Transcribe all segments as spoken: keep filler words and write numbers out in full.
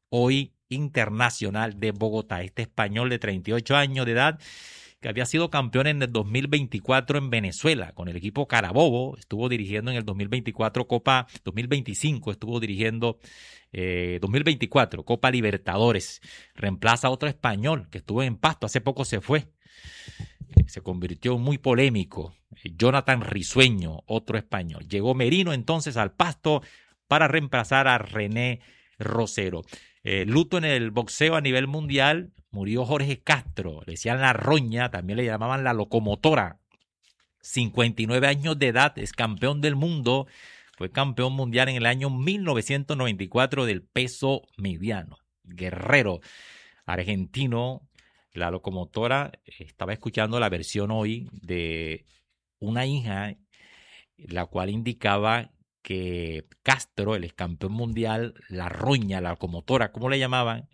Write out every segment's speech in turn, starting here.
hoy internacional de Bogotá. Este español de treinta y ocho años de edad, que había sido campeón en el dos mil veinticuatro en Venezuela con el equipo Carabobo, estuvo dirigiendo en el dos mil veinticuatro Copa, dos mil veinticinco estuvo dirigiendo eh, dos mil veinticuatro Copa Libertadores. Reemplaza a otro español que estuvo en Pasto, hace poco se fue. Se convirtió muy polémico, Jonathan Risueño, otro español. Llegó Merino entonces al Pasto para reemplazar a René Rosero. Eh, luto en el boxeo a nivel mundial, murió Jorge Castro, le decían la roña, también le llamaban la locomotora. cincuenta y nueve años de edad, es campeón del mundo, fue campeón mundial en el año mil novecientos noventa y cuatro del peso mediano. Guerrero argentino. La locomotora, estaba escuchando la versión hoy de una hija, la cual indicaba que Castro, el ex campeón mundial, la roña, la locomotora, ¿cómo le llamaban?,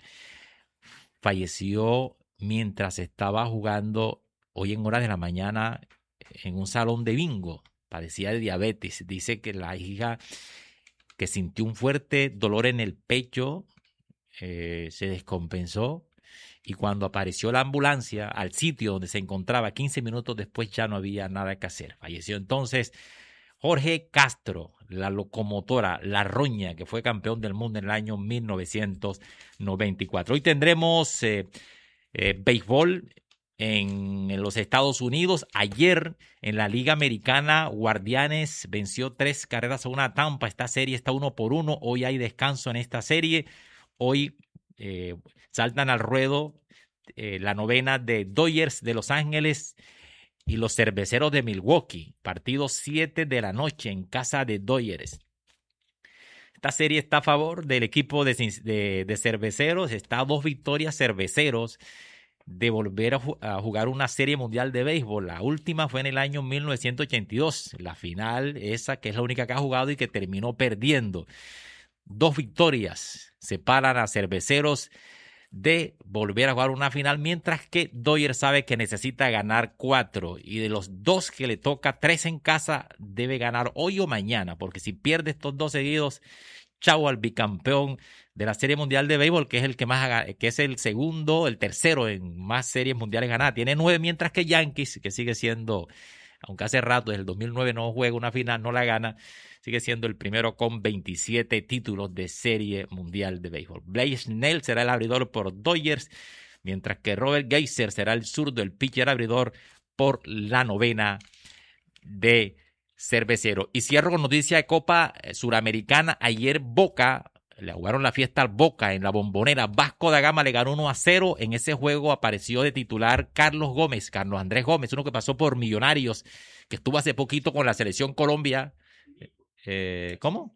falleció mientras estaba jugando hoy en horas de la mañana en un salón de bingo. Padecía de diabetes. Dice que la hija, que sintió un fuerte dolor en el pecho, eh, se descompensó. Y cuando apareció la ambulancia al sitio donde se encontraba, quince minutos después ya no había nada que hacer. Falleció entonces Jorge Castro, la locomotora, la roña, que fue campeón del mundo en el año mil novecientos noventa y cuatro. Hoy tendremos eh, eh, béisbol en, en los Estados Unidos. Ayer en la Liga Americana, Guardianes venció tres carreras a una Tampa. Esta serie está uno por uno. Hoy hay descanso en esta serie. Hoy Eh, saltan al ruedo eh, la novena de Dodgers de Los Ángeles y los Cerveceros de Milwaukee. Partido siete de la noche en casa de Dodgers. Esta serie está a favor del equipo de, de, de Cerveceros. Está a dos victorias Cerveceros de volver a, a jugar una serie mundial de béisbol. La última fue en el año mil novecientos ochenta y dos. La final, esa que es la única que ha jugado y que terminó perdiendo. Dos victorias separan a Cerveceros de volver a jugar una final, mientras que Dodgers sabe que necesita ganar cuatro, y de los dos que le toca, tres en casa, debe ganar hoy o mañana, porque si pierde estos dos seguidos, chau al bicampeón de la Serie Mundial de Béisbol, que es el que más, que es el segundo, el tercero en más series mundiales ganadas. Tiene nueve, mientras que Yankees, que sigue siendo, aunque hace rato, desde el dos mil nueve no juega una final, no la gana, sigue siendo el primero con veintisiete títulos de Serie Mundial de Béisbol. Blake Snell será el abridor por Dodgers, mientras que Robert Geiser será el zurdo, el pitcher abridor por la novena de Cervecero. Y cierro con noticia de Copa Suramericana. Ayer Boca, le jugaron la fiesta al Boca en la Bombonera. Vasco da Gama le ganó uno a cero. En ese juego apareció de titular Carlos Gómez, Carlos Andrés Gómez, uno que pasó por Millonarios, que estuvo hace poquito con la Selección Colombia. Eh, ¿Cómo?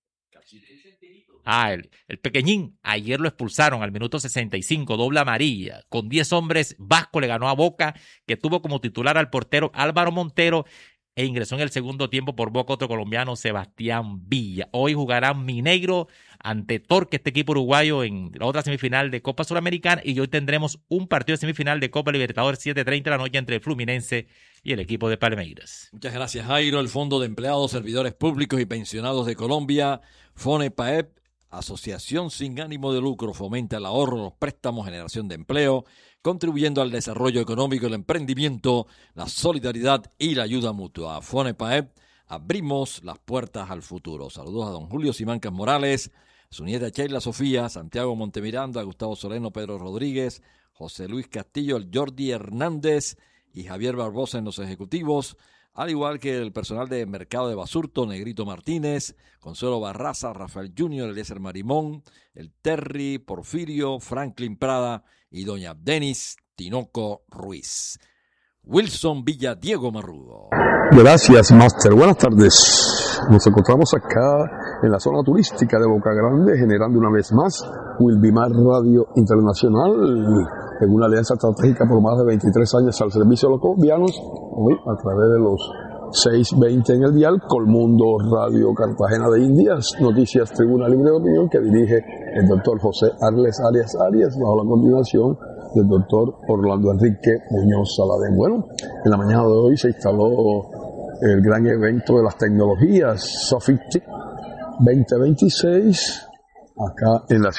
Ah, el, el pequeñín. Ayer lo expulsaron al minuto sesenta y cinco, doble amarilla. Con diez hombres, Vasco le ganó a Boca, que tuvo como titular al portero Álvaro Montero, e ingresó en el segundo tiempo por Boca otro colombiano, Sebastián Villa. Hoy jugarán Minegro ante Torque, este equipo uruguayo, en la otra semifinal de Copa Suramericana, y hoy tendremos un partido de semifinal de Copa Libertadores, siete treinta de la noche, entre el Fluminense y el equipo de Palmeiras. Muchas gracias, Jairo. El Fondo de Empleados, Servidores Públicos y Pensionados de Colombia, FONEPAEP, Asociación sin ánimo de lucro, fomenta el ahorro, los préstamos, generación de empleo, contribuyendo al desarrollo económico, el emprendimiento, la solidaridad y la ayuda mutua. FONEPAEP, abrimos las puertas al futuro. Saludos a don Julio Simancas Morales, su nieta Sheila Sofía, Santiago Montemiranda, Gustavo Soleno, Pedro Rodríguez, José Luis Castillo, Jordi Hernández y Javier Barbosa en los ejecutivos, al igual que el personal de Mercado de Basurto, Negrito Martínez, Consuelo Barraza, Rafael Junior, Eliezer Marimón, el Terry, Porfirio, Franklin Prada y doña Denis Tinoco Ruiz. Wilson Villa, Diego Marrugo. Gracias, Master. Buenas tardes. Nos encontramos acá en la zona turística de Boca Grande, generando una vez más Wilbimar Radio Internacional, en una alianza estratégica por más de veintitrés años al servicio de los colombianos, hoy a través de los seiscientos veinte en el dial, Colmundo Radio Cartagena de Indias, Noticias Tribuna Libre de Opinión, que dirige el doctor José Arles Arias Arias, bajo la coordinación del doctor Orlando Enrique Muñoz Saladén. Bueno, en la mañana de hoy se instaló el gran evento de las tecnologías, Sofitic veinte veintiséis, acá en la